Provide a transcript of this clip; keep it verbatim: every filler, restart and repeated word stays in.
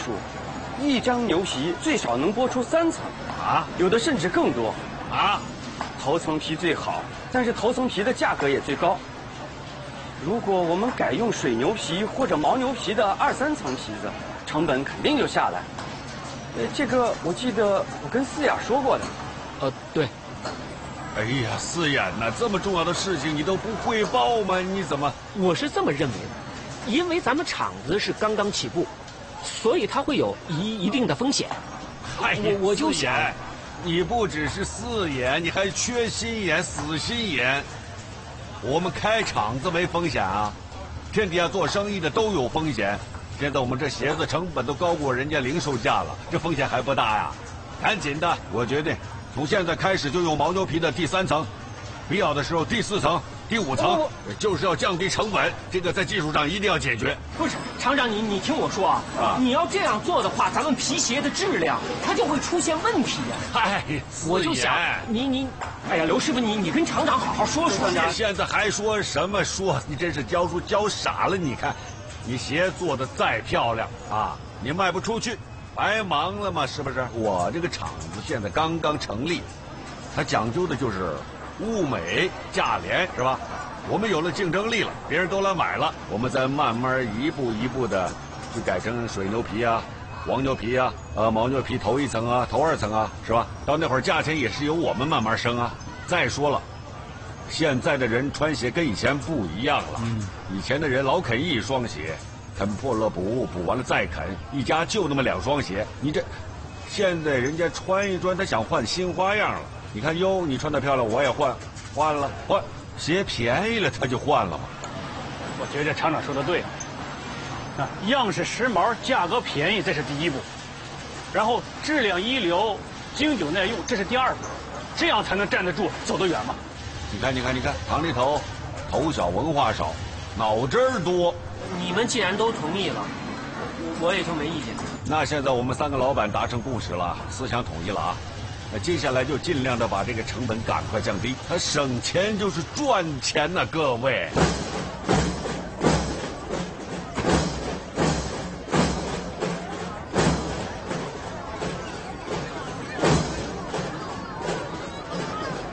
数，一张牛皮最少能剥出三层啊，有的甚至更多啊。头层皮最好，但是头层皮的价格也最高。如果我们改用水牛皮或者牦牛皮的二三层皮子，成本肯定就下来。呃，这个我记得我跟思雅说过的。 呃，对。 哎呀，思雅呐，这么重要的事情你都不汇报吗？你怎么？ 我是这么认为的，因为咱们厂子是刚刚起步，所以它会有一一定的风险。 哎呀， 我我就想， 你不只是四眼，你还缺心眼、死心眼。我们开厂子没风险啊，天底下做生意的都有风险。现在我们这鞋子成本都高过人家零售价了，这风险还不大呀？赶紧的，我决定。从现在开始就用牦牛皮的第三层，必要的时候第四层、第五层，就是要降低成本。这个在技术上一定要解决。 不是厂长，你你听我说啊，啊你要这样做的话，咱们皮鞋的质量它就会出现问题呀、 啊。哎， 我就想你你，哎呀，刘师傅，你你跟厂长好好说说呢。 现在还说什么说？你真是教书教傻了。你看，你鞋做的再漂亮啊，你卖不出去。白忙了嘛，是不是？我这个厂子现在刚刚成立，它讲究的就是物美价廉，是吧？我们有了竞争力了，别人都来买了，我们再慢慢一步一步的去改成水牛皮啊、黄牛皮啊、呃牦牛皮头一层啊、头二层啊，是吧？到那会儿价钱也是由我们慢慢升啊。再说了，现在的人穿鞋跟以前不一样了，嗯，以前的人老啃一双鞋。啃破了补，补完了再啃，一家就那么两双鞋。你这，现在人家穿一穿，他想换新花样了。你看哟，你穿的漂亮，我也换，换了换，鞋便宜了他就换了嘛。 我觉得厂长说的对，啊，样式时髦，价格便宜，这是第一步，然后质量一流，经久耐用，这是第二步，这样才能站得住，走得远嘛。 你看，你看，你看，厂里头，头小文化少，脑汁儿多。 你们既然都同意了，我也就没意见。 那现在我们三个老板达成共识了，思想统一了啊。那接下来就尽量的把这个成本赶快降低，它省钱就是赚钱呐，各位。